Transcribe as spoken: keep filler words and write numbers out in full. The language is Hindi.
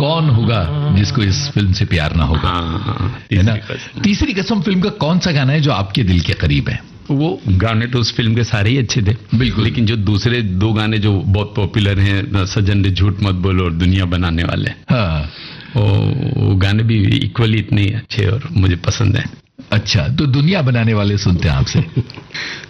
कौन होगा जिसको इस फिल्म से प्यार ना होगा, हाँ, है ना। तीसरी कसम फिल्म का कौन सा गाना है जो आपके दिल के करीब है? वो गाने तो उस फिल्म के सारे ही अच्छे थे बिल्कुल, लेकिन जो दूसरे दो गाने जो बहुत पॉपुलर हैं, सजन रे झूठ मत बोलो और दुनिया बनाने वाले, हाँ, वो, वो गाने भी इक्वली इतने अच्छे और मुझे पसंद है। अच्छा, तो दुनिया बनाने वाले सुनते हैं आपसे।